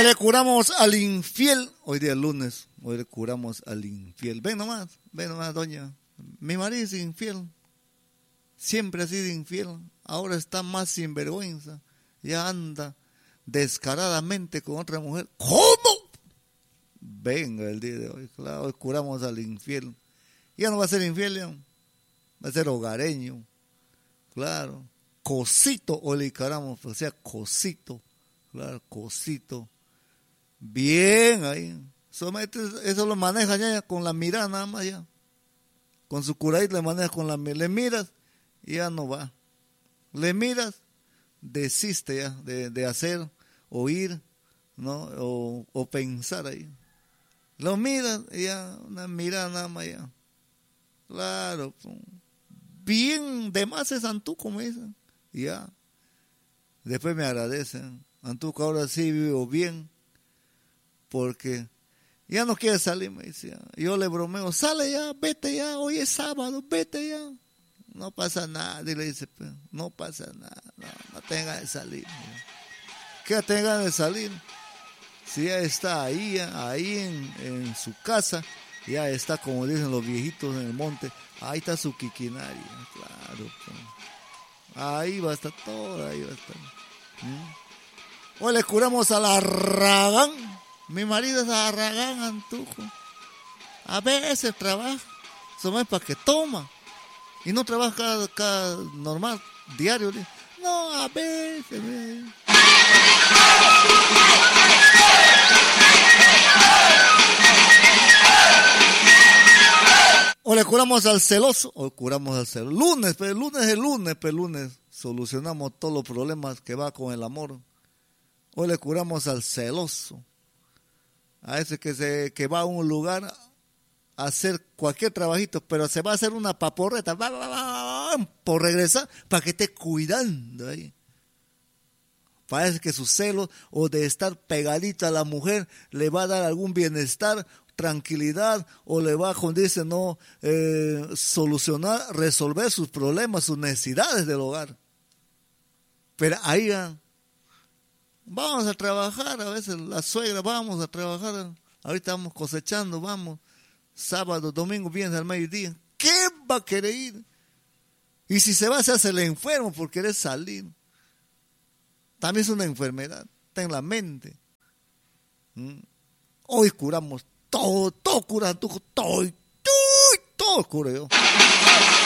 le curamos al infiel. Hoy día es lunes, hoy le curamos al infiel. Ven nomás, doña. Mi marido es infiel. Siempre ha sido infiel. Ahora está más sinvergüenza. Ya anda descaradamente con otra mujer. ¿Cómo? Venga el día de hoy, claro, hoy curamos al infiel. Ya no va a ser infiel, ya. Va a ser hogareño. Claro. Cosito, o le caramos, o sea, cosito. Claro, cosito. Bien ahí. Eso lo maneja ya con la mirada nada más ya. Con su curadita le maneja con la mirada. Le miras y ya no va. Le miras, desiste ya de hacer, oír, ¿no? O pensar ahí. Lo miras y ya, una mirada nada más ya. Claro. Bien, de más es Antuco, me dicen. Ya. Después me agradecen. Antuco, ahora sí vivo bien. Porque ya no quiere salir, me decía. Yo le bromeo, sale ya, vete ya, hoy es sábado, vete ya. No pasa nada, y le dice, no pasa nada, no tenga de salir. ¿Qué tenga de salir? Si ya está ahí en su casa, ya está, como dicen los viejitos en el monte, ahí está su quiquinaria, claro. Ahí va a estar todo, ahí va a estar. Hoy le curamos a la Arragán. Mi marido es Arragán, Antuco. A veces trabaja, eso es para que toma. Y no trabaja cada normal, diario. No, a veces. O le curamos al celoso, o curamos al celoso. Lunes solucionamos todos los problemas que va con el amor. Hoy le curamos al celoso. A ese que va a un lugar a hacer cualquier trabajito, pero se va a hacer una paporreta por regresar para que esté cuidando ahí. Parece que su celo o de estar pegadita a la mujer le va a dar algún bienestar, tranquilidad, o le va a, como dice, no solucionar, resolver sus problemas, sus necesidades del hogar. Pero ahí vamos a trabajar, a veces la suegra, vamos a trabajar, ahorita vamos cosechando, vamos, sábado, domingo, viernes al mediodía. ¿Qué va a querer ir? Y si se va, se hace el enfermo por querer salir. También es una enfermedad, está en la mente. Hoy curamos todo cura, todo cura yo.